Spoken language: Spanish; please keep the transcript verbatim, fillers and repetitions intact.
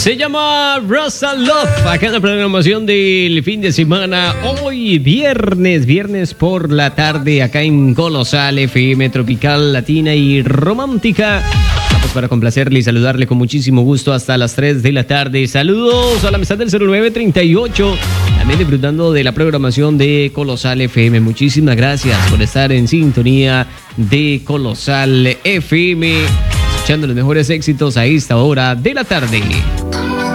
Se llama Rosa Love, acá en la programación del fin de semana. Hoy viernes, viernes por la tarde, acá en Colosal F M, tropical, latina y romántica. Vamos para complacerle y saludarle con muchísimo gusto hasta las tres de la tarde. Saludos a la amistad del cero nueve treinta y ocho, también disfrutando de la programación de Colosal F M. Muchísimas gracias por estar en sintonía de Colosal F M, escuchando los mejores éxitos a esta hora de la tarde.